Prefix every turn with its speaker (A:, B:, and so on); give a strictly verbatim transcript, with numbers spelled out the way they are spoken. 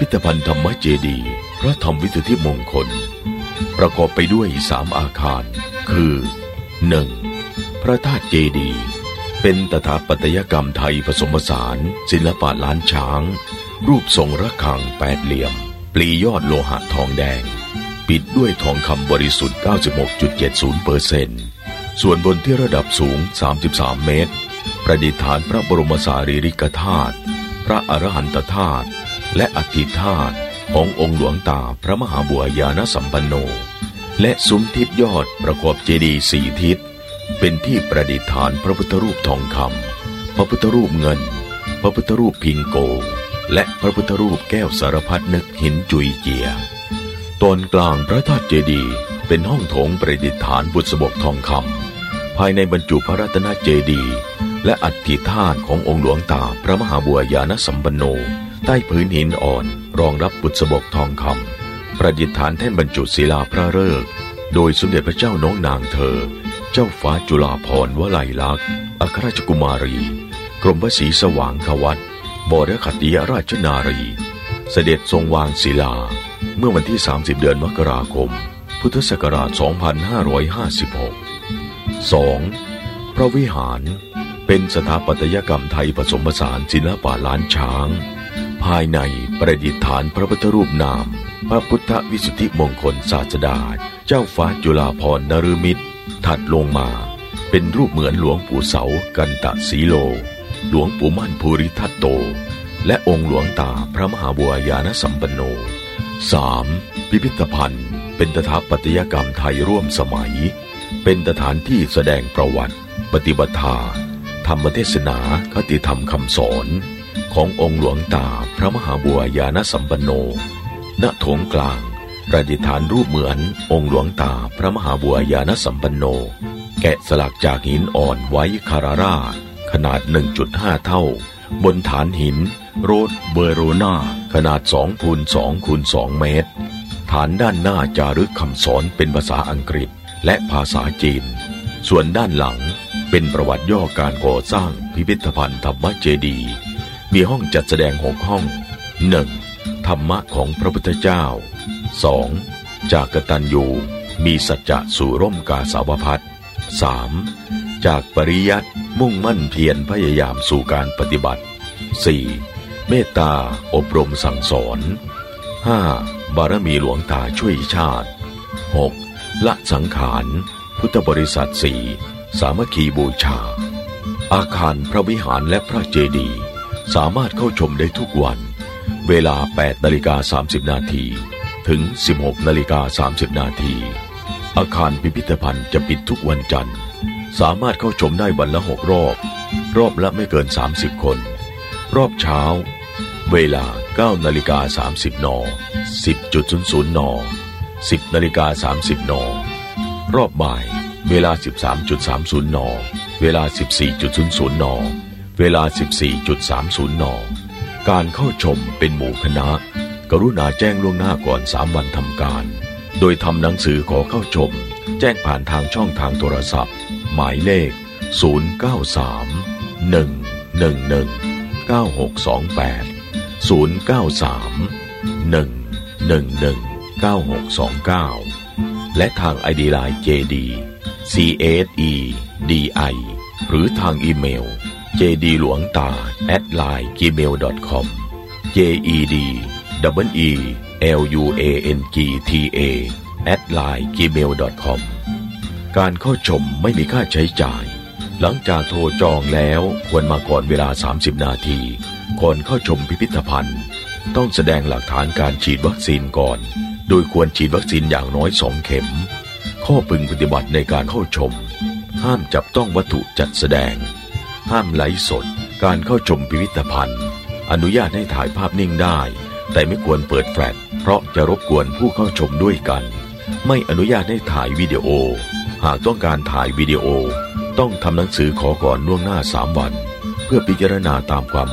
A: พิธภัณฑ์ธรรมเจดีย์พระธรรมวิสุทธิมงคลประกอบไปด้วยสามอาคารคือ หนึ่ง. พระธาตุเจดีย์เป็นสถาปัตยกรรมไทยผสมผสานศิลปะล้านช้างรูปทรงระฆังแปดเหลี่ยมปลียอดโลหะทองแดงปิดด้วยทองคำบริสุทธิ์ เก้าสิบหกจุดเจ็ดศูนย์เปอร์เซ็นต์ ส่วนบนที่ระดับสูงสามสิบสามเมตรประดิษฐานพระบรมสารีริกธาตุพระอรหันตธาตุและอธิธาตุขององค์หลวงตาพระมหาบัวญาณสัมปันโนและซุ้มทิศยอดประกอบเจดีย์สี่ทิศเป็นที่ประดิษฐานพระพุทธรูปทองคำพระพุทธรูปเงินพระพุทธรูปพิงโกและพระพุทธรูปแก้วสารพัดนึกหินจุยเจียตอนกลางพระธาตุเจดีย์เป็นห้องโถงประดิษฐานบุษบกทองคำภายในบรรจุพระรัตนเจดีย์และอธิธาตุขององค์หลวงตาพระมหาบัวญาณสัมปันโนใต้พื้นหินอ่อนรองรับบุษบกทองคำประดิษฐานแท่นบรรจุศิลาพระฤกษ์โดยสมเด็จพระเจ้าน้องนางเธอเจ้าฟ้าจุฬาภรณ์วลัยลักษณ์อัครราชกุมารีกรมพระศรีสว่างควัตรบรคติยราชนารีเสด็จทรงวางศิลาเมื่อวันที่สามสิบเดือนมกราคมพุทธศักราชสองพันห้าร้อยห้าสิบหก สอง. พระวิหารเป็นสถาปัตยกรรมไทยผสมผสานศิลปะล้านช้างภายในประดิษฐานพระพุทธรูปนามพระพุทธวิสุทธิมงคลศาสดาเจ้าฟ้าจุฬาภรณ์นฤมิตรถัดลงมาเป็นรูปเหมือนหลวงปู่เสากันตสีโลหลวงปู่มั่นภูริทัตโตและองค์หลวงตาพระมหาบัวญาณสัมปันโน สาม. พิพิธภัณฑ์เป็นสถาปัตยกรรมไทยร่วมสมัยเป็นสถานที่แสดงประวัติปฏิบัติธรรมธรรมเทศนาคติธรรมคำสอนขององค์หลวงตาพระมหาบัวญาณสัมปันโนณโถงกลางประดิษฐานรูปเหมือนองค์หลวงตาพระมหาบัวญาณสัมปันโนแกะสลักจากหินอ่อนไว้คาราราขนาด หนึ่งจุดห้า เท่าบนฐานหินโรดเบโรนาขนาด สองคูณสองคูณสอง เมตรฐานด้านหน้าจารึกคำสอนเป็นภาษาอังกฤษและภาษาจีนส่วนด้านหลังเป็นประวัติย่อการก่อสร้างพิพิธภัณฑ์ธรรมเจดีย์มีห้องจัดแสดงหกห้อง หนึ่ง. ธรรมะของพระพุทธเจ้า สอง. จากกตัญญูมีสัจจะสู่ร่มกาสาวพัสต์ สาม. จากปริยัติมุ่งมั่นเพียรพยายามสู่การปฏิบัติ สี่. เมตตาอบรมสั่งสอน ห้า. บารมีหลวงตาช่วยชาติ หก. ละสังขารพุทธบริษัทสี่สามัคคีบูชาอาคารพระวิหารและพระเจดีย์สามารถเข้าชมได้ทุกวันเวลา แปดนาฬิกาสามสิบ นาทีถึง สิบหกนาฬิกาสามสิบ นาทีอาคารพิพิธภัณฑ์จะปิดทุกวันจันทร์สามารถเข้าชมได้วันละหกรอบรอบละไม่เกินสามสิบคนรอบเช้าเวลา เก้านาฬิกาสามสิบ น สิบศูนย์ น สิบนาฬิกาสามสิบ นรอบบ่ายเวลา สิบสามสามสิบ นเวลา สิบสี่ศูนย์ นเวลา สิบสี่สามสิบ นการเข้าชมเป็นหมู่คณะกรุณาแจ้งล่วงหน้าก่อนสามวันทำการโดยทำหนังสือขอเข้าชมแจ้งผ่านทางช่องทางโทรศัพท์หมายเลขศูนย์ เก้า สาม หนึ่ง หนึ่ง หนึ่ง เก้า หก สอง แปด ศูนย์ เก้า สาม หนึ่ง หนึ่ง หนึ่ง เก้า หก สอง เก้าและทาง ไอ ดี ไลน์ เจ ดี ซี เอ เอส อี ดี ไอ หรือทางอีเมล เจ ดี หลวงตา แอท ไลน์ จีเมล ดอท คอม เจ อี ดี ดับเบิล อี แอล ยู เอ เอ็น จี ที เอ แอท ไลน์ จีเมล ดอท คอม การเข้าชมไม่มีค่าใช้จ่ายหลังจากโทรจองแล้วควรมาก่อนเวลาสามสิบนาทีก่อนเข้าชมพิพิธภัณฑ์ต้องแสดงหลักฐานการฉีดวัคซีนก่อนโดยควรฉีดวัคซีนอย่างน้อยสองเข็มข้อพึงปฏิบัติในการเข้าชมห้ามจับต้องวัตถุจัดแสดงห้ามไลฟ์สดการเข้าชมพิพิธภัณฑ์อนุญาตให้ถ่ายภาพนิ่งได้แต่ไม่ควรเปิดแฟลชเพราะจะรบกวนผู้เข้าชมด้วยกันไม่อนุญาตให้ถ่ายวิดีโอหากต้องการถ่ายวิดีโอต้องทำหนังสือขอก่อนล่วงหน้าสามวันเพื่อพิจารณาตามความ